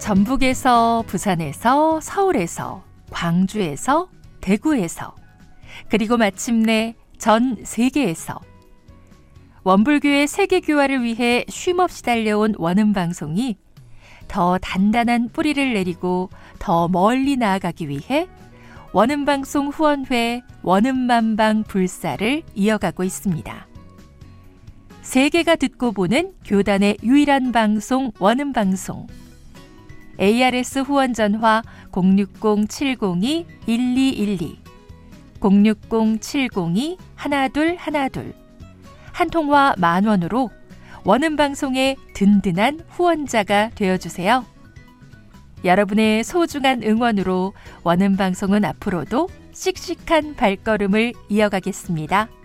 전북에서, 부산에서, 서울에서, 광주에서, 대구에서, 그리고 마침내 전 세계에서 원불교의 세계교화를 위해 쉼없이 달려온 원음방송이 더 단단한 뿌리를 내리고 더 멀리 나아가기 위해 원음방송 후원회 원음만방 불사를 이어가고 있습니다. 세계가 듣고 보는 교단의 유일한 방송 원음방송. ARS 후원 전화 060-702-1212 060-702-1212 한 통화 10,000원으로 원음방송의 든든한 후원자가 되어주세요. 여러분의 소중한 응원으로 원음방송은 앞으로도 씩씩한 발걸음을 이어가겠습니다.